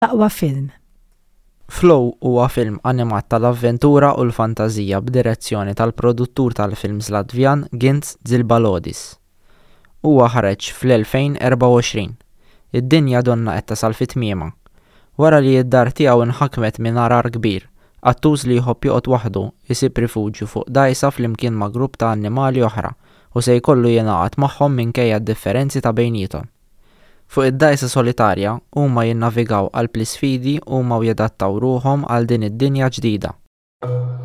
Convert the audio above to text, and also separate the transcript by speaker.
Speaker 1: Aqwa film.
Speaker 2: Flow huwa film animat tal-avventura u l-fantażija b'direzzjoni tal-produttur tal-films Latvjan Gints Dzilbalodis. Huwa ħareġ fl-2024. Id-dinja donna qed tasal fit-tmiema. Wara li d-dar tiegħu inħakmet minn arar kbir, attuż li jħobb joqgħod waħdu isib rifuġju fuq dgħajsa flimkien ma' grupp ta' annimali oħra u se jkollu jingħaqad magħhom minkejja d-differenzi ta' bejniethom. Fuq id-dgħajsa solitarja huma jinnavigaw qalb l-isfidi huma jadattaw ruhom għal din id-dinja ġdida.